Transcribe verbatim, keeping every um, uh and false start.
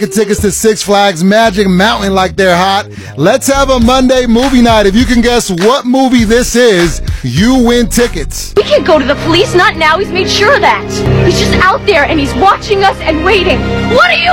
Get tickets to Six Flags Magic Mountain like they're hot. Let's have a Monday movie night. If you can guess what movie this is, you win tickets. We can't go to the police, not now. He's made sure of that. He's just out there and he's watching us and waiting. What are you